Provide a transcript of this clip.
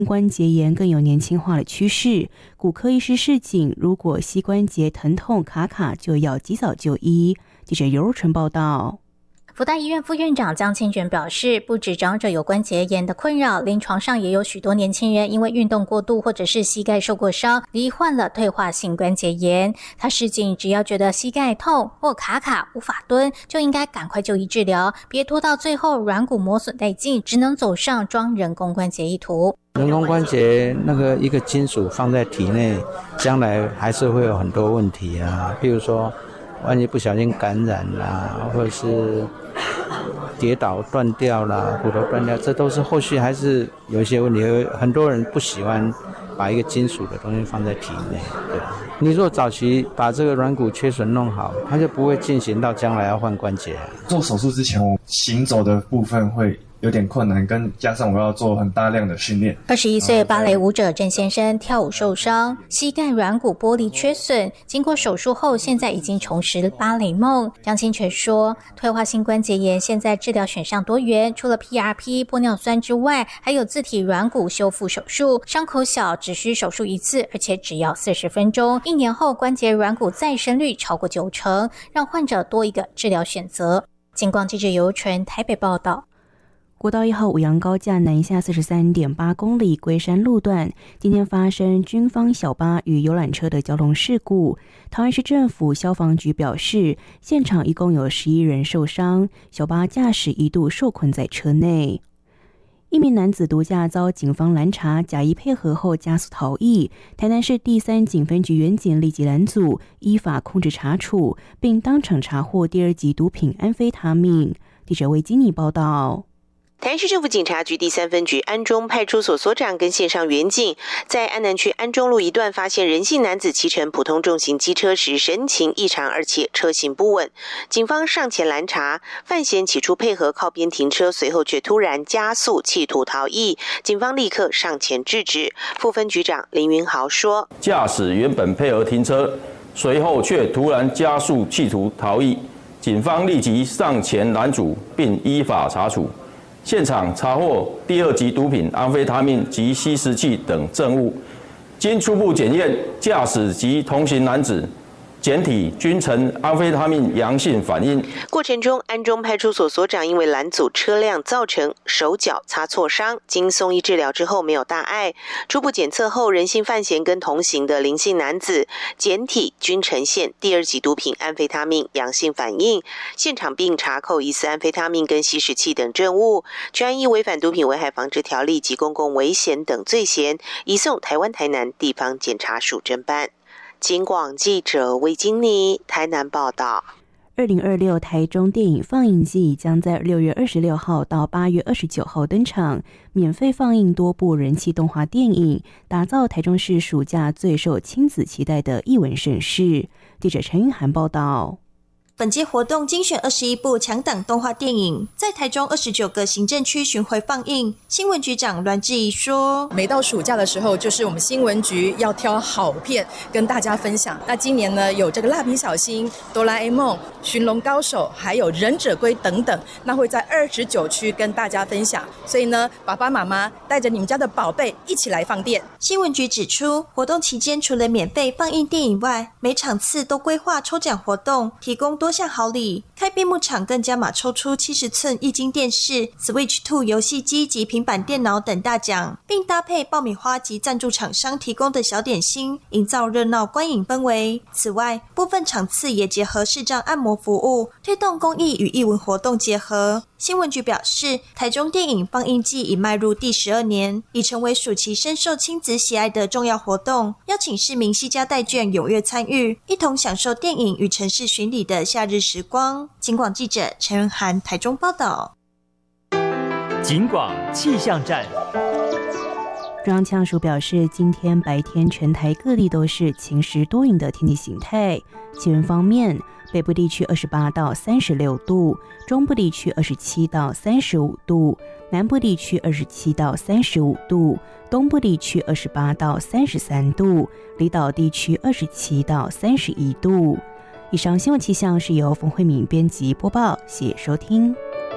关节炎更有年轻化的趋势，骨科医师示警，如果膝关节疼痛卡就要及早就医。记者尤如纯报道。 福大医院副院长江清泉表示，不止长者有关节炎的困扰，临床上也有许多年轻人因为运动过度或者是膝盖受过伤，罹患了退化性关节炎。他示警，只要觉得膝盖痛或卡无法蹲，就应该赶快就医治疗，别拖到最后软骨磨损殆尽，只能走上装人工关节一途。 人工关节那个一个金属放在体内，将来还是会有很多问题啊，譬如说万一不小心感染啦，或者是跌倒断掉啦，骨头断掉，这都是后续还是有一些问题。很多人不喜欢把一个金属的东西放在体内。对，你如果早期把这个软骨缺损弄好，它就不会进行到将来要换关节。 做手术之前，我行走的部分会有点困难，跟加上我要做很大量的训练。 21岁芭蕾舞者郑先生跳舞受伤，膝盖软骨剥离缺损，经过手术后，现在已经重拾芭蕾梦。江清泉说，退化性关节炎现在治疗选项多元，除了 PRP 玻尿酸之外，还有自体软骨修复手术，伤口小，只需手术一次，而且只要40分钟，1年后关节软骨再生率超过90%，让患者多一个治疗选择。警广记者尤纯台北报道。 国道1号五杨高架南下43.8公里龟山路段，今天发生军方小巴与游览车的交通事故。桃园市政府消防局表示，现场一共有11人受伤，小巴驾驶一度受困在车内。一名男子毒驾遭警方拦查，假意配合后加速逃逸。台南市第3警分局员警立即拦阻，依法控制查处，并当场查获第2级毒品安非他命。记者魏金妮报道。 台南市政府警察局第3分局安中派出所所长跟线上员警在安南区安中路一段发现人姓男子骑乘普通重型机车时神情异常，而且车行不稳。警方上前拦查，犯嫌起初配合靠边停车，随后却突然加速企图逃逸，警方立刻上前制止。副分局长林云豪说， 驾驶原本配合停车，随后却突然加速企图逃逸，警方立即上前拦阻，并依法查处。现场查获第2级毒品安非他命及吸食器等证物，经初步检验，驾驶及同行男子检体均呈安非他命阳性反应。 过程中，安中派出所所长因为拦阻车辆造成手脚擦挫伤，经送医治疗之后没有大碍。初步检测后，人姓范闲跟同行的林姓男子检体均呈现第2级毒品安非他命阳性反应。现场并查扣疑似安非他命跟吸食器等证物，全依违反毒品危害防治条例及公共危险等罪嫌，移送台湾台南地方检察署侦办。警广记者魏金妮台南报道。 2026台中电影放映季将在6月26号到8月29号登场，免费放映多部人气动画电影，打造台中市暑假最受亲子期待的艺文盛事。记者陈韵涵报道。 本届活动精选21部强档动画电影，在台中29个行政区巡回放映。新闻局长栾志怡说， 每到暑假的时候，就是我们新闻局要挑好片跟大家分享。那今年呢，有这个蜡笔小新、哆啦 A 梦、寻龙高手，还有忍者龟等等，那会在29区跟大家分享。所以呢，爸爸妈妈带着你们家的宝贝一起来放电。 新闻局指出，活动期间除了免费放映电影外，每场次都规划抽奖活动，提供多项好礼。开闭幕场更加码抽出70寸液晶电视、Switch 2 游戏机及平板电脑等大奖，并搭配爆米花及赞助厂商提供的小点心，营造热闹观影氛围。此外，部分场次也结合视障按摩服务，推动公益与艺文活动结合。新闻局表示，台中电影放映季已迈入第12年，已成为暑期深受亲子喜爱的重要活动，邀请市民携家带眷踊跃参与，一同享受电影与城市巡礼的夏日时光。警广记者陈仁涵台中报道。 警广气象站。 中央气象署表示，今天白天全台各地都是晴时多云的天气形态。气温方面，北部地区28到36度，中部地区27到35度，南部地区27到35度，东部地区28到33度，离岛地区27到31度。以上新闻气象是由冯慧敏编辑播报，谢谢收听。